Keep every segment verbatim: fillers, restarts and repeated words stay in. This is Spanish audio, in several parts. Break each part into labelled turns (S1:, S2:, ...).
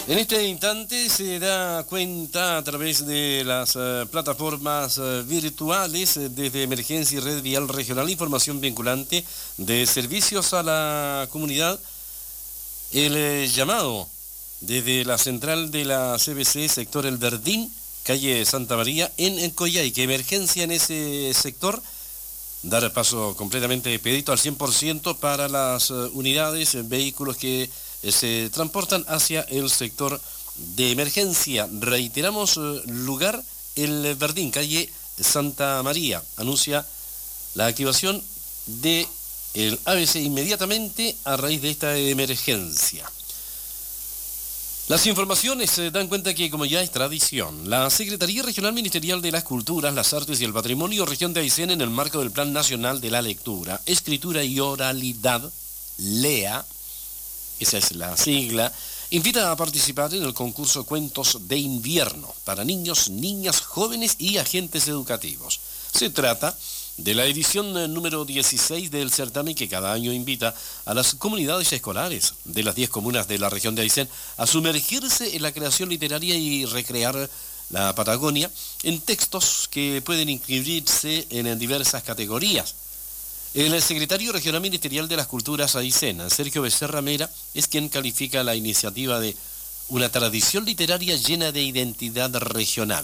S1: En este instante se da cuenta a través de las uh, plataformas uh, virtuales uh, desde Emergencia y Red Vial Regional, información vinculante de servicios a la comunidad, el eh, llamado desde la central de la C B C, sector El Verdín, calle Santa María, en, en Coyhaique, emergencia en ese sector, dar paso completamente expedito al cien por ciento para las uh, unidades, uh, vehículos que se transportan hacia el sector de emergencia. Reiteramos, lugar El Verdín, calle Santa María. Anuncia la activación de el A B C inmediatamente a raíz de esta emergencia. Las informaciones se dan cuenta que, como ya es tradición, la Secretaría Regional Ministerial de las Culturas, las Artes y el Patrimonio, Región de Aysén, en el marco del Plan Nacional de la Lectura, Escritura y Oralidad, LEA, esa es la sigla, invita a participar en el concurso Cuentos de Invierno para niños, niñas, jóvenes y agentes educativos. Se trata de la edición número dieciséis del certamen que cada año invita a las comunidades escolares de las diez comunas de la región de Aysén a sumergirse en la creación literaria y recrear la Patagonia en textos que pueden inscribirse en diversas categorías. El secretario regional ministerial de las Culturas Aysén, Sergio Becerra Mera, es quien califica la iniciativa de una tradición literaria llena de identidad regional.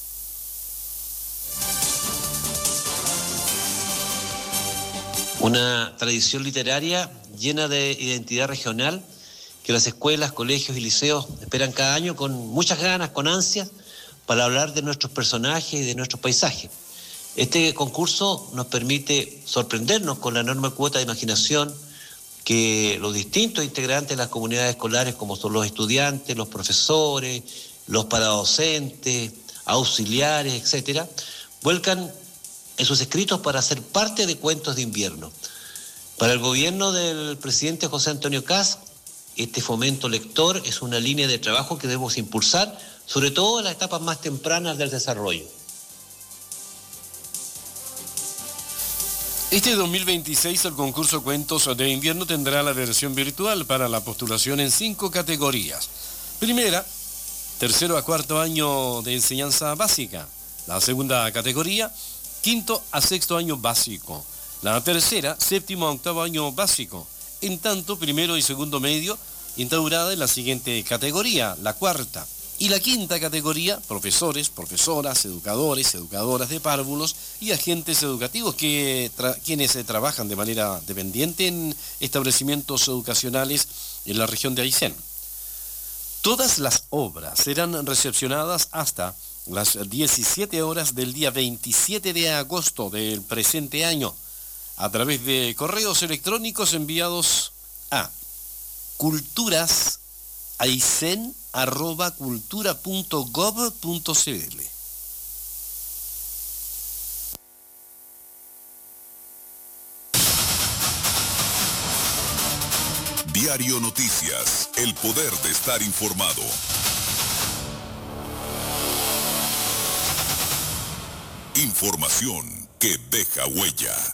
S2: Una tradición literaria llena de identidad regional que las escuelas, colegios y liceos esperan cada año con muchas ganas, con ansias, para hablar de nuestros personajes y de nuestros paisajes. Este concurso nos permite sorprendernos con la enorme cuota de imaginación que los distintos integrantes de las comunidades escolares, como son los estudiantes, los profesores, los paradocentes, auxiliares, etcétera, vuelcan en sus escritos para ser parte de Cuentos de Invierno. Para el gobierno del presidente José Antonio Kast, este fomento lector es una línea de trabajo que debemos impulsar, sobre todo en las etapas más tempranas del desarrollo.
S1: Este dos mil veintiséis el concurso Cuentos de Invierno tendrá la versión virtual para la postulación en cinco categorías. Primera, tercero a cuarto año de enseñanza básica. La segunda categoría, quinto a sexto año básico. La tercera, séptimo a octavo año básico. En tanto, primero y segundo medio, instaurada en la siguiente categoría, la cuarta. Y la quinta categoría, profesores, profesoras, educadores, educadoras de párvulos y agentes educativos que tra- quienes eh, trabajan de manera dependiente en establecimientos educacionales en la región de Aysén. Todas las obras serán recepcionadas hasta las diecisiete horas del día veintisiete de agosto del presente año a través de correos electrónicos enviados a culturasaysén arroba cultura punto gov punto cl.
S3: Diario Noticias, el poder de estar informado. Información que deja huella.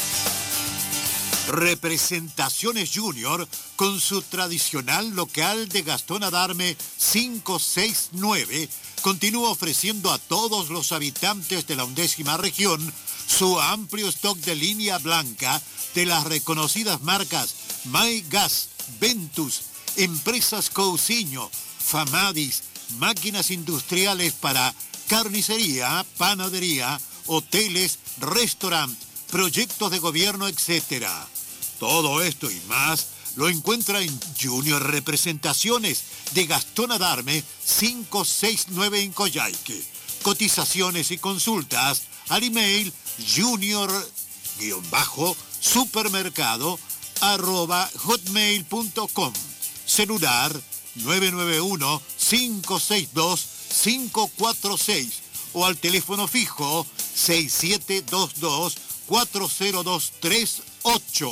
S4: Representaciones Junior, con su tradicional local de Gastón Adarme cinco seis nueve, continúa ofreciendo a todos los habitantes de la undécima región su amplio stock de línea blanca de las reconocidas marcas My Gas, Ventus, Empresas Cousiño, Famadis, máquinas industriales para carnicería, panadería, hoteles, restaurantes, proyectos de gobierno, etcétera. Todo esto y más lo encuentra en Junior Representaciones de Gastón Adarme cinco seis nueve en Coyhaique. Cotizaciones y consultas al email junior-supermercado arroba hotmail punto com. Celular nueve nueve uno, cinco seis dos, cinco cuatro seis o al teléfono fijo seis siete dos dos, cuatro cero dos tres ocho.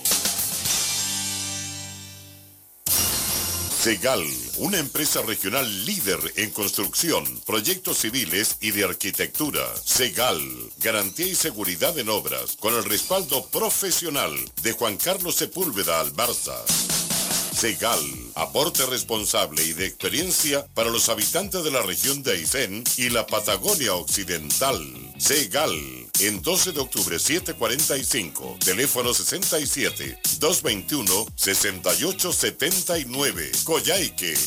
S3: Segal, una empresa regional líder en construcción, proyectos civiles y de arquitectura. Segal, garantía y seguridad en obras, con el respaldo profesional de Juan Carlos Sepúlveda Albarza. Segal, aporte responsable y de experiencia para los habitantes de la región de Aysén y la Patagonia Occidental. Segal, en doce de octubre setecientos cuarenta y cinco, teléfono sesenta y siete, doscientos veintiuno, sesenta y ocho setenta y nueve, Coyhaique.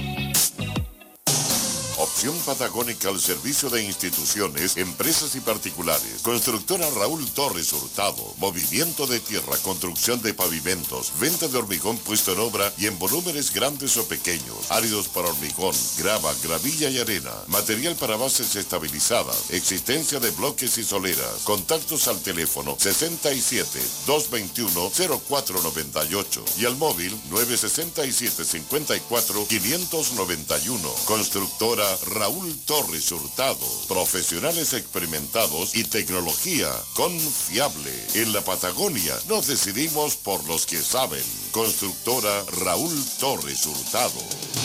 S3: Opción patagónica al servicio de instituciones, empresas y particulares. Constructora Raúl Torres Hurtado. Movimiento de tierra, construcción de pavimentos, venta de hormigón puesto en obra y en volúmenes grandes o pequeños. Áridos para hormigón, grava, gravilla y arena. Material para bases estabilizadas. Existencia de bloques y soleras. Contactos al teléfono sesenta y siete, doscientos veintiuno, cero cuatro noventa y ocho y al móvil nueve sesenta y siete, cincuenta y cuatro, quinientos noventa y uno. Constructora Raúl Torres Hurtado, profesionales experimentados y tecnología confiable. En la Patagonia nos decidimos por los que saben. Constructora Raúl Torres Hurtado.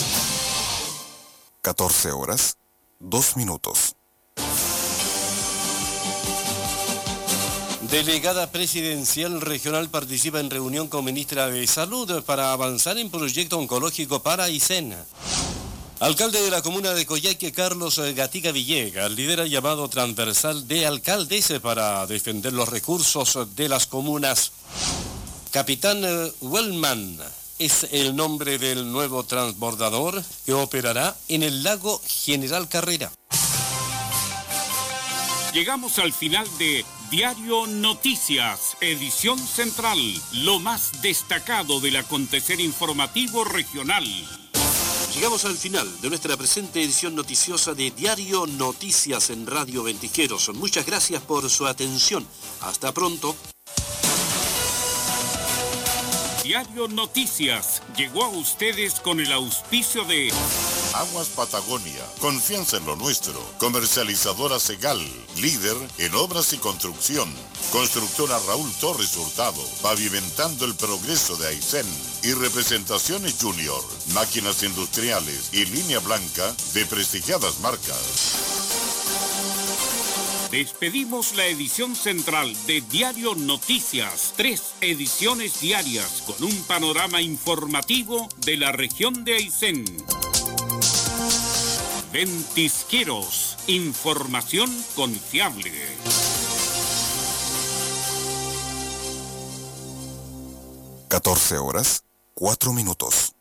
S5: catorce horas, dos minutos.
S1: Delegada presidencial regional participa en reunión con ministra de Salud para avanzar en proyecto oncológico para Aysén. Alcalde de la comuna de Coyhaique, Carlos Gatica Villegas, lidera llamado transversal de alcaldes para defender los recursos de las comunas. Capitán Wellman es el nombre del nuevo transbordador que operará en el lago General Carrera.
S6: Llegamos al final de Diario Noticias, edición central, lo más destacado del acontecer informativo regional.
S1: Llegamos al final de nuestra presente edición noticiosa de Diario Noticias en Radio Ventisqueros. Muchas gracias por su atención. Hasta pronto.
S6: Diario Noticias llegó a ustedes con el auspicio de
S3: Aguas Patagonia, confianza en lo nuestro. Comercializadora Segal, líder en obras y construcción. Constructora Raúl Torres Hurtado, pavimentando el progreso de Aysén. Y Representaciones Junior, máquinas industriales y línea blanca de prestigiadas marcas.
S6: Despedimos la edición central de Diario Noticias, tres ediciones diarias con un panorama informativo de la región de Aysén. Ventisqueros, información confiable.
S5: catorce horas, cuatro minutos.